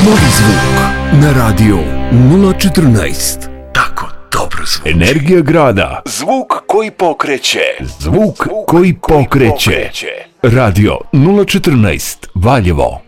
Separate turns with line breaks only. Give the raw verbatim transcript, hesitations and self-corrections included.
Novi zvuk na radio nula četrnaest. Tako dobro zvuči.
Energija grada.
Zvuk koji pokreće.
Zvuk koji pokreće. Radio nula četrnaest Valjevo.